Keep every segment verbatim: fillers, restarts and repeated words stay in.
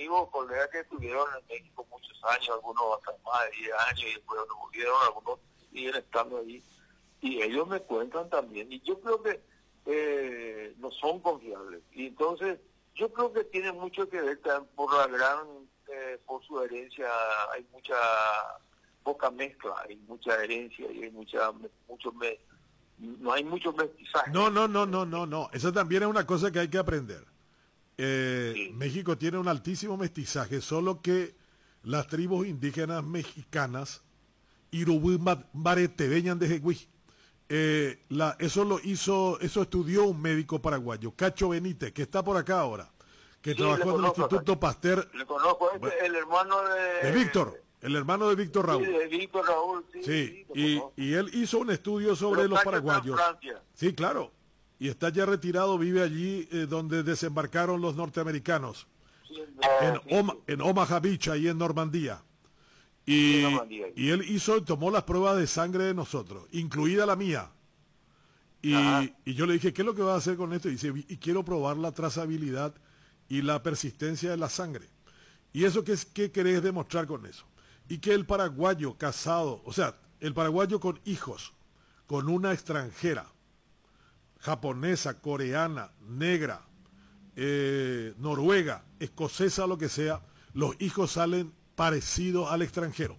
amigos, colegas que estuvieron en México muchos años, algunos hasta más de diez años, y después nos volvieron, algunos siguen estando allí. Y ellos me cuentan también, y yo creo que eh, no son confiables. Y entonces, yo creo que tiene mucho que ver también por la gran, eh, por su herencia, hay mucha, poca mezcla, hay mucha herencia y hay mucha, mucho, me, no hay mucho mestizaje. No, no, no, no, no, no, eso también es una cosa que hay que aprender. Eh, Sí. México tiene un altísimo mestizaje, solo que las tribus indígenas mexicanas, Irubú Baretebeñan de Jeguí, eh, la, eso lo hizo, eso estudió un médico paraguayo, Cacho Benítez, que está por acá ahora, que Sí, trabajó en el Instituto Pasteur. Le conozco, este, Bueno, el hermano de... de Víctor, el hermano de Víctor Raúl. Sí, de Víctor Raúl, sí. Sí, sí, y, y él hizo un estudio sobre Pero los Cacho está en paraguayos. Francia. Sí, claro. Y está ya retirado, vive allí eh, donde desembarcaron los norteamericanos. Sí, En, sí, Oma, sí. en Omaha Beach, ahí en Normandía. Sí, Y, Normandía. y él hizo y tomó las pruebas de sangre de nosotros, incluida la mía. Y, y yo le dije, ¿qué es lo que va a hacer con esto? Y dice, y quiero probar la trazabilidad y la persistencia de la sangre. ¿Y eso qué, es, qué querés demostrar con eso? Y que el paraguayo casado, o sea, el paraguayo con hijos, con una extranjera, japonesa, coreana, negra, eh, noruega, escocesa, lo que sea, los hijos salen parecidos al extranjero.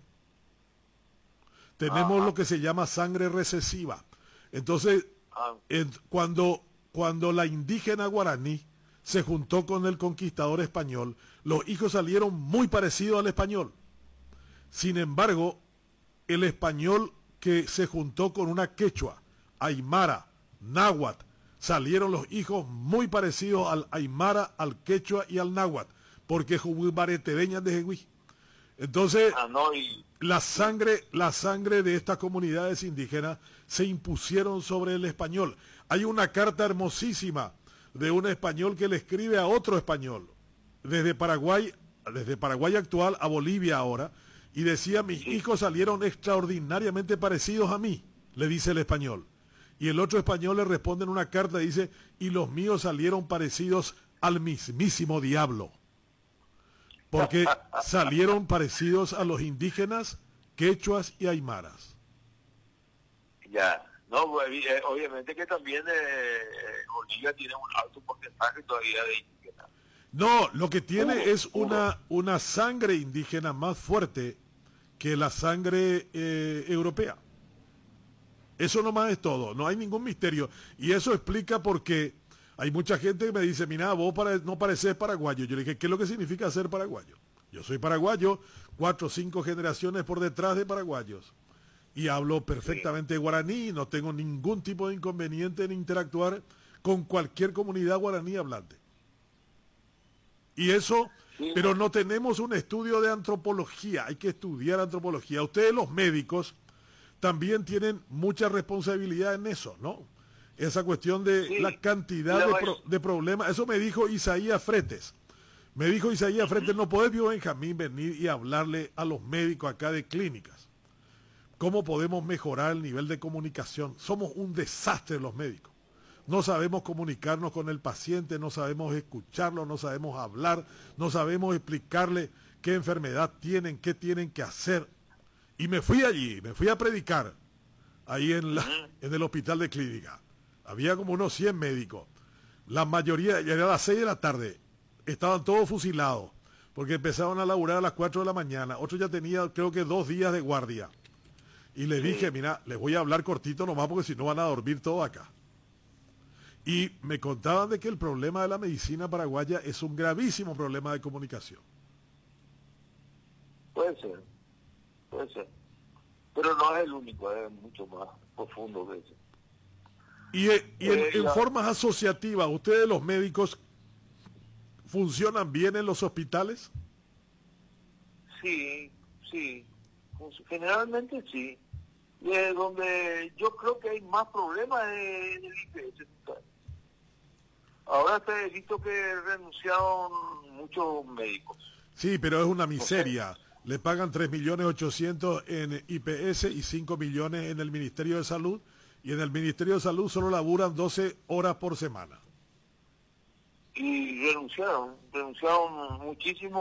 Tenemos Ajá. lo que se llama sangre recesiva. Entonces, Ah, en- cuando, cuando la indígena guaraní se juntó con el conquistador español, los hijos salieron muy parecidos al español. Sin embargo, el español que se juntó con una quechua, aymara, náhuatl, salieron los hijos muy parecidos al aymara, al quechua y al náhuatl, porque jububaretebeñas de Jeguí. Entonces, ah, no, y... la sangre, la sangre de estas comunidades indígenas se impusieron sobre el español. Hay una carta hermosísima de un español que le escribe a otro español, desde Paraguay, desde Paraguay actual a Bolivia ahora, y decía, mis hijos salieron extraordinariamente parecidos a mí, le dice el español. Y el otro español le responde en una carta y dice, y los míos salieron parecidos al mismísimo diablo. Porque salieron parecidos a los indígenas, quechuas y aymaras. Ya, no, pues, eh, obviamente que también eh, Bolivia tiene un alto porcentaje todavía de indígenas. No, lo que tiene Puro, es puro. una, una sangre indígena más fuerte que la sangre eh, europea. Eso nomás es todo, no hay ningún misterio. Y eso explica por qué hay mucha gente que me dice, mira, vos pare no pareces paraguayo. Yo le dije, ¿qué es lo que significa ser paraguayo? Yo soy paraguayo, cuatro o cinco generaciones por detrás de paraguayos. Y hablo perfectamente guaraní, no tengo ningún tipo de inconveniente en interactuar con cualquier comunidad guaraní hablante. Y eso, Sí. pero no tenemos un estudio de antropología, hay que estudiar antropología. Ustedes los médicos también tienen mucha responsabilidad en eso, ¿no? Esa cuestión de Sí. la cantidad La de, vais- pro, de problemas, eso me dijo Isaías Fretes. Me dijo Isaías Fretes, no podés, vio Benjamín, venir y hablarle a los médicos acá de clínicas. ¿Cómo podemos mejorar el nivel de comunicación? Somos un desastre los médicos. No sabemos comunicarnos con el paciente, no sabemos escucharlo, no sabemos hablar, no sabemos explicarle qué enfermedad tienen, qué tienen que hacer. Y me fui allí, me fui a predicar, ahí en, la, en el hospital de clínica. Había como unos cien médicos. La mayoría, ya era las seis de la tarde, estaban todos fusilados, porque empezaron a laburar a las cuatro de la mañana. Otro ya tenía, creo que dos días de guardia. Y le dije, mira, les voy a hablar cortito nomás, porque si no van a dormir todos acá. Y me contaban de que el problema de la medicina paraguaya es un gravísimo problema de comunicación. Puede ser, puede ser. Pero no es el único, es mucho más profundo que eso. Y, eh, y en, Eh, en la- formas asociativas, ¿ustedes los médicos funcionan bien en los hospitales? Sí, sí. Pues, generalmente sí. Y es donde yo creo que hay más problemas en el I P S. Ahora te he visto que renunciaron muchos médicos. Sí, pero es una miseria. Le pagan tres millones ochocientos en I P S y cinco millones en el Ministerio de Salud. Y en el Ministerio de Salud solo laburan doce horas por semana. Y renunciaron, renunciaron muchísimo.